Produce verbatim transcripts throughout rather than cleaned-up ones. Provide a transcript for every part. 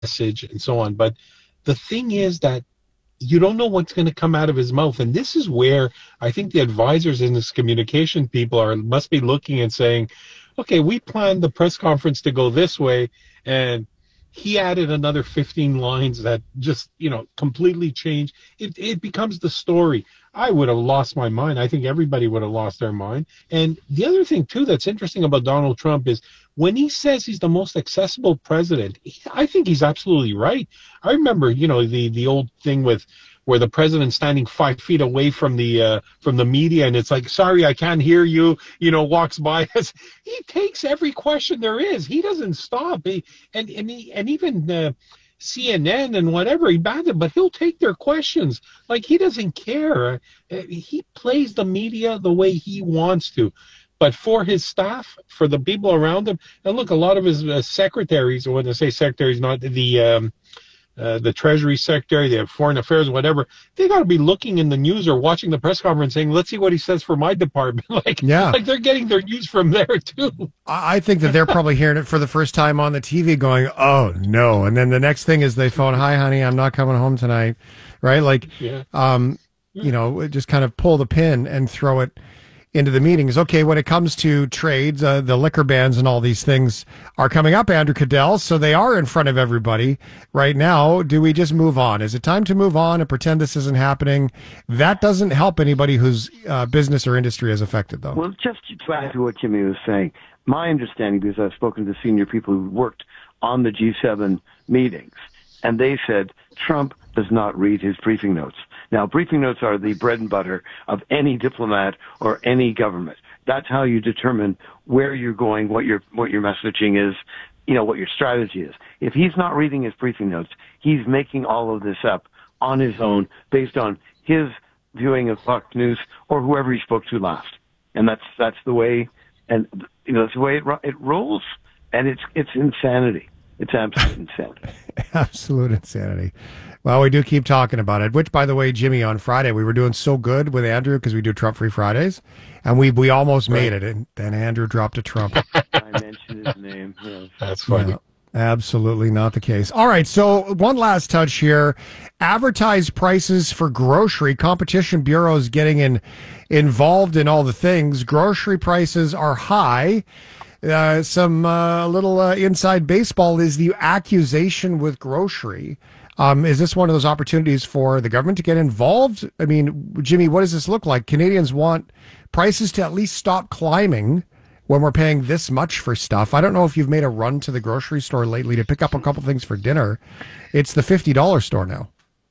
message and so on. But the thing is that you don't know what's going to come out of his mouth. And this is where I think the advisors in this communication people are must be looking and saying, okay, we planned the press conference to go this way, and he added another fifteen lines that just, you know, completely changed. It, it becomes the story. I would have lost my mind. I think everybody would have lost their mind. And the other thing, too, that's interesting about Donald Trump is when he says he's the most accessible president, I think he's absolutely right. I remember, you know, the, the old thing with where the president's standing five feet away from the uh, from the media, and it's like, sorry, I can't hear you, you know, walks by us. He takes every question there is. He doesn't stop. He, and, and, he, and even uh, C N N and whatever, he bans it, but he'll take their questions. Like, he doesn't care. Uh, He plays the media the way he wants to. But for his staff, for the people around him, and look, a lot of his uh, secretaries, or when I say secretaries, not the um, uh, the Treasury Secretary, the Foreign Affairs, whatever, they got to be looking in the news or watching the press conference saying, let's see what he says for my department. like, yeah. like they're getting their news from there, too. I think that they're probably hearing it for the first time on the T V going, oh, no. And then the next thing is they phone, hi, honey, I'm not coming home tonight. Right? Like, yeah. um, you know, just kind of pull the pin and throw it into the meetings. Okay, when it comes to trades, uh, the liquor bans and all these things are coming up, Andrew Cadell, so they are in front of everybody right now. Do we just move on? Is it time to move on and pretend this isn't happening? That doesn't help anybody whose uh, business or industry is affected, though. Well, just to add to what Jimmy was saying, my understanding, because I've spoken to senior people who worked on the G seven meetings, and they said Trump does not read his briefing notes. Now, briefing notes are the bread and butter of any diplomat or any government. That's how you determine where you're going, what your what your messaging is, you know, what your strategy is. If he's not reading his briefing notes, he's making all of this up on his own based on his viewing of Fox News or whoever he spoke to last. And that's that's the way, and you know, that's the way it it rolls. And it's it's insanity. It's absolute insanity. Absolute insanity. Well, we do keep talking about it, which, by the way, Jimmy, on Friday, we were doing so good with Andrew because we do Trump-free Fridays, and we we almost right. made it, and then Andrew dropped a Trump. I mentioned his name. Yeah. That's funny. Yeah, absolutely not the case. All right, so one last touch here. Advertised prices for grocery. Competition Bureau is getting in, involved in all the things. Grocery prices are high. Uh, some uh, little uh, inside baseball is the accusation with grocery. Um, is this one of those opportunities for the government to get involved? I mean, Jimmy, what does this look like? Canadians want prices to at least stop climbing when we're paying this much for stuff. I don't know if you've made a run to the grocery store lately to pick up a couple things for dinner. It's the fifty dollars store now.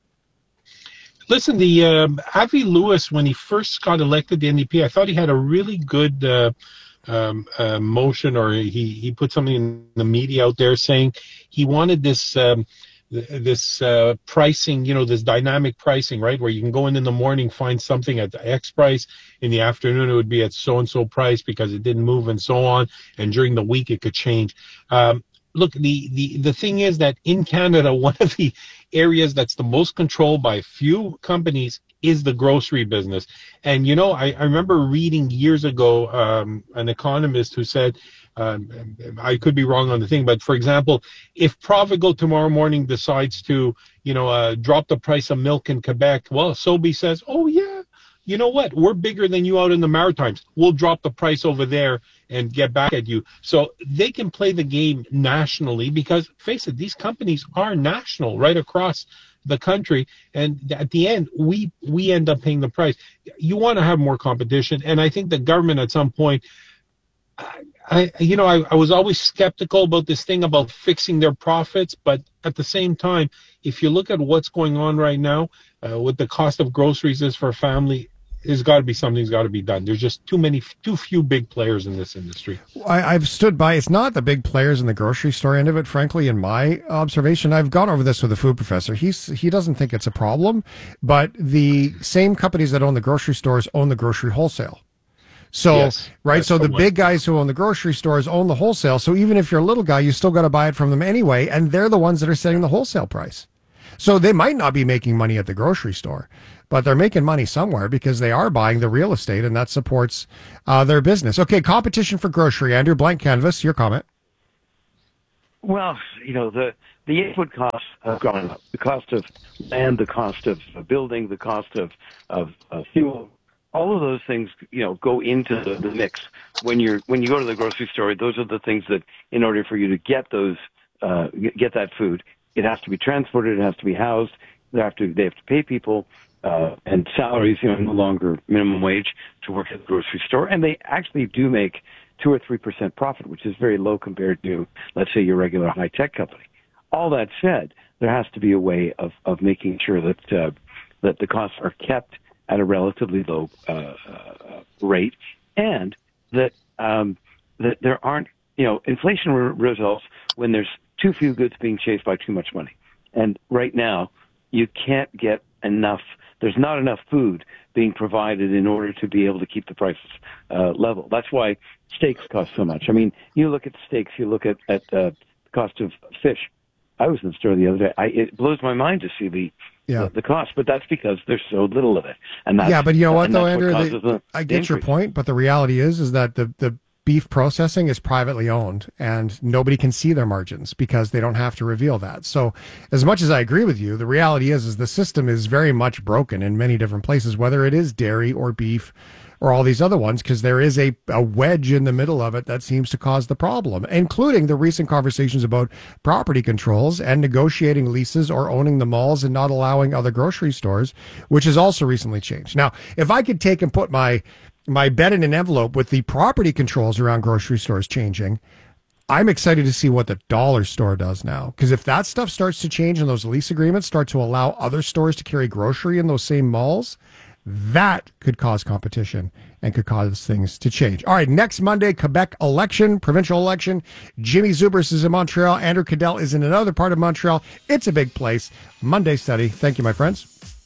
Listen, the um, Avi Lewis, when he first got elected to N D P, I thought he had a really good uh, um, uh, motion, or he, he put something in the media out there saying he wanted this um, this uh, pricing, you know, this dynamic pricing, right, where you can go in in the morning, find something at X price, in the afternoon it would be at so-and-so price because it didn't move and so on, and during the week it could change. Um, look, the, the, the thing is that in Canada, one of the areas that's the most controlled by few companies is the grocery business. And, you know, I, I remember reading years ago um, an economist who said, um, I could be wrong on the thing, but for example, if Provigo tomorrow morning decides to, you know, uh, drop the price of milk in Quebec, well, Sobeys says, oh, yeah, you know what? We're bigger than you out in the Maritimes. We'll drop the price over there and get back at you. So they can play the game nationally because, face it, these companies are national right across the country, and at the end we we end up paying the price. You want to have more competition, and I think the government at some point, I, I you know I, I was always skeptical about this thing about fixing their profits, but at the same time, if you look at what's going on right now uh, with the cost of groceries is for a family, there's got to be something's got to be done. There's just too many, too few big players in this industry. I, I've stood by. It's not the big players in the grocery store end of it, frankly, in my observation. I've gone over this with a food professor. He's he doesn't think it's a problem, but the same companies that own the grocery stores own the grocery wholesale. So, yes, right, so the the big guys who own the grocery stores own the wholesale. So even if you're a little guy, you still got to buy it from them anyway, and they're the ones that are setting the wholesale price. So they might not be making money at the grocery store, but they're making money somewhere because they are buying the real estate, and that supports uh, their business. Okay, competition for grocery. Andrew, blank canvas, your comment. Well, you know, the the input costs have gone up. The cost of land, the cost of building, the cost of, of, of fuel, all of those things, you know, go into the, the mix. When you're when you go to the grocery store, those are the things that, in order for you to get those, uh, get that food, it has to be transported, it has to be housed. They have to they have to pay people, uh, and salaries, you know, no longer minimum wage to work at the grocery store, and they actually do make two or three percent profit, which is very low compared to, let's say, your regular high tech company. All that said, there has to be a way of, of making sure that uh, that the costs are kept at a relatively low uh, uh, rate, and that um, that there aren't, you know, inflation re- results when there's too few goods being chased by too much money. And right now, you can't get enough. There's not enough food being provided in order to be able to keep the prices uh, level. That's why steaks cost so much. I mean, you look at steaks, you look at, at uh, the cost of fish. I was in the store the other day. I, it blows my mind to see the, yeah. the the cost, but that's because there's so little of it. And that's, yeah, but you know what, though, Andrew? What the, the, I get the your point, but the reality is is that the, the beef processing is privately owned, and nobody can see their margins because they don't have to reveal that. So as much as I agree with you, the reality is is the system is very much broken in many different places, whether it is dairy or beef or all these other ones, because there is a, a wedge in the middle of it that seems to cause the problem, including the recent conversations about property controls and negotiating leases or owning the malls and not allowing other grocery stores, which has also recently changed. Now, if I could take and put my my bet in an envelope with the property controls around grocery stores changing, I'm excited to see what the dollar store does now. Because if that stuff starts to change and those lease agreements start to allow other stores to carry grocery in those same malls, that could cause competition and could cause things to change. All right, next Monday, Quebec election, provincial election. Jimmy Zubris is in Montreal. Andrew Cadell is in another part of Montreal. It's a big place. Monday study. Thank you, my friends.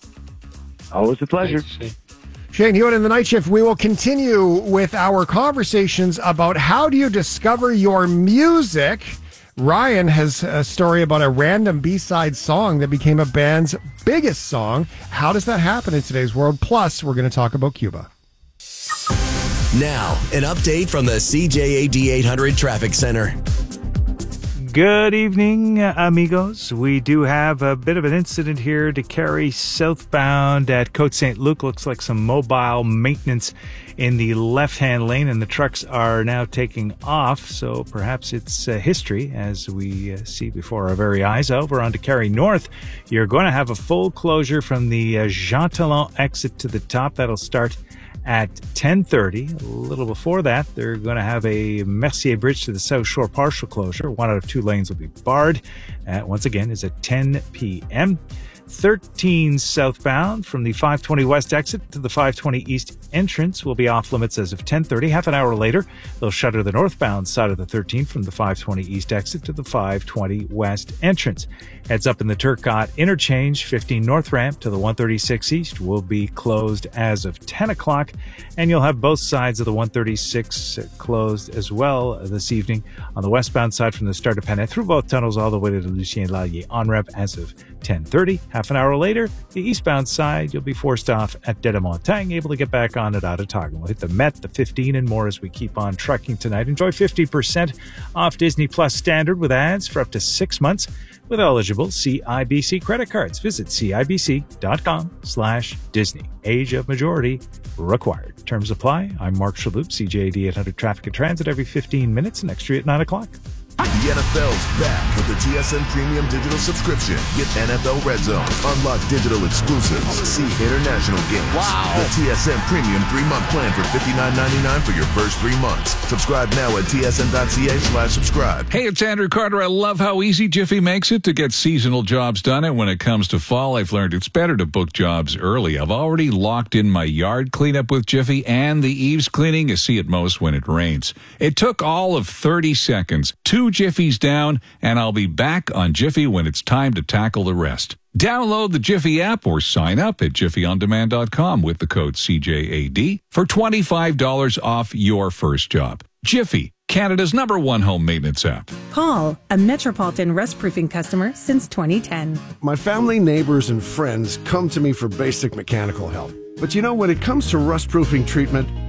Always a pleasure. Thanks. Shane Hewitt in the Night Shift. We will continue with our conversations about how do you discover your music. Ryan has a story about a random B-side song that became a band's biggest song. How does that happen in today's world? Plus, we're going to talk about Cuba. Now, an update from the C J A D eight hundred Traffic Center. Good evening, amigos. We do have a bit of an incident here to carry southbound at Côte Saint Luc. Looks like some mobile maintenance in the left-hand lane, and the trucks are now taking off. So perhaps it's uh, history as we uh, see before our very eyes. Over on to Carry North, you're going to have a full closure from the uh, Jean Talon exit to the top. That'll start at ten thirty. A little before that, they're going to have a Mercier Bridge to the South Shore partial closure. One out of two lanes will be barred. Uh, once again, is at ten p.m. thirteen southbound from the five twenty west exit to the five twenty east entrance will be off limits as of ten thirty. Half an hour later, they'll shutter the northbound side of the thirteen from the five twenty east exit to the five twenty west entrance. Heads up in the Turcotte interchange, fifteen north ramp to the one thirty-six east will be closed as of ten o'clock, and you'll have both sides of the one thirty-six closed as well this evening. On the westbound side from the start of Panay through both tunnels all the way to the Lucien Lallier on-ramp as of ten thirty. Half an hour later, the eastbound side, you'll be forced off at Dead Montagne, able to get back on at Ottawaga. We'll hit the Met, the fifteen, and more as we keep on trucking tonight. Enjoy fifty percent off Disney Plus Standard with ads for up to six months with eligible C I B C credit cards. Visit cibc.com slash Disney. Age of majority required. Terms apply. I'm Mark Shalhoub, C J A D eight hundred Traffic and Transit every fifteen minutes, next year at nine o'clock. The N F L's back with the T S N Premium Digital Subscription. Get N F L Red Zone, unlock digital exclusives, see international games. Wow! The T S N Premium three-month plan for fifty-nine ninety-nine for your first three months. Subscribe now at tsn.ca slash subscribe. Hey, it's Andrew Carter. I love how easy Jiffy makes it to get seasonal jobs done. And when it comes to fall, I've learned it's better to book jobs early. I've already locked in my yard cleanup with Jiffy and the eaves cleaning you see at most when it rains. It took all of thirty seconds. Two Jiffy's down, and I'll be back on Jiffy when it's time to tackle the rest. Download the Jiffy app or sign up at jiffy on demand dot com with the code C J A D for twenty-five dollars off your first job. Jiffy, Canada's number one home maintenance app. Paul, a Metropolitan rust-proofing customer since twenty ten. My family, neighbors, and friends come to me for basic mechanical help. But you know, when it comes to rust-proofing treatment,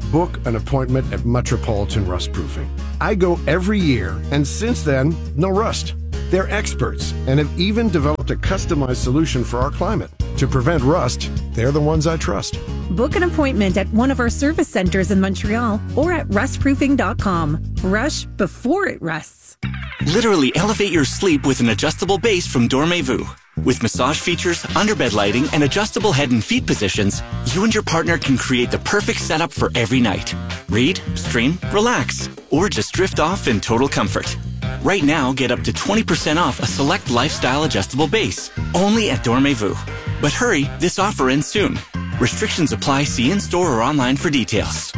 book an appointment at Metropolitan Rust Proofing. I go every year, and since then, no rust. They're experts and have even developed a customized solution for our climate. To prevent rust, they're the ones I trust. Book an appointment at one of our service centers in Montreal or at rust proofing dot com. Rush before it rusts. Literally elevate your sleep with an adjustable base from Dormez-vous. With massage features, underbed lighting, and adjustable head and feet positions, you and your partner can create the perfect setup for every night. Read, stream, relax, or just drift off in total comfort. Right now, get up to twenty percent off a select lifestyle adjustable base, only at Dormez-vous. But hurry, this offer ends soon. Restrictions apply. See in-store or online for details.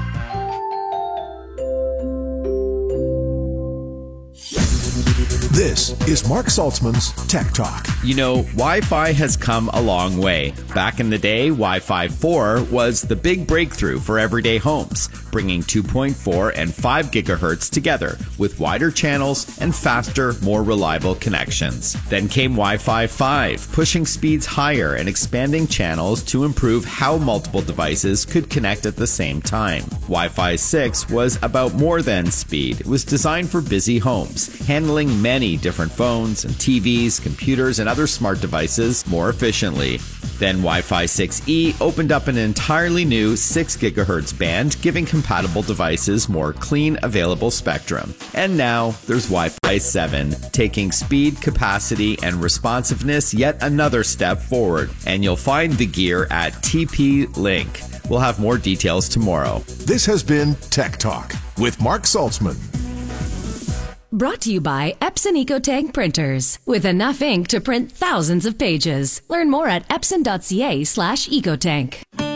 This is Mark Saltzman's Tech Talk. You know, Wi-Fi has come a long way. Back in the day, Wi-Fi four was the big breakthrough for everyday homes, bringing two point four and five gigahertz together with wider channels and faster, more reliable connections. Then came Wi-Fi five, pushing speeds higher and expanding channels to improve how multiple devices could connect at the same time. Wi-Fi six was about more than speed. It was designed for busy homes, handling many different phones and T Vs, computers, and other smart devices more efficiently. Then Wi-Fi six E opened up an entirely new six gigahertz band, giving compatible devices more clean, available spectrum. And now there's Wi-Fi seven, taking speed, capacity, and responsiveness yet another step forward. And you'll find the gear at T P Link. We'll have more details tomorrow. This has been Tech Talk with Mark Saltzman. Brought to you by Epson EcoTank printers. With enough ink to print thousands of pages. Learn more at epson.ca slash ecotank.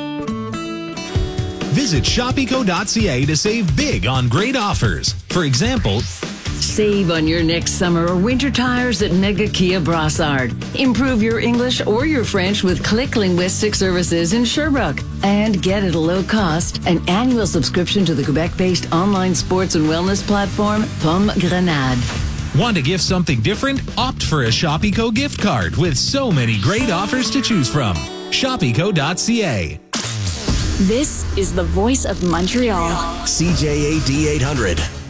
Visit shop eco dot c a to save big on great offers. For example, save on your next summer or winter tires at Mega Kia Brassard. Improve your English or your French with Click Linguistic Services in Sherbrooke. And get at a low cost an annual subscription to the Quebec-based online sports and wellness platform Pomme Grenade. Want to gift something different? Opt for a Shop Eco gift card with so many great offers to choose from. shop eco dot c a. This is the voice of Montreal. C J A D eight hundred.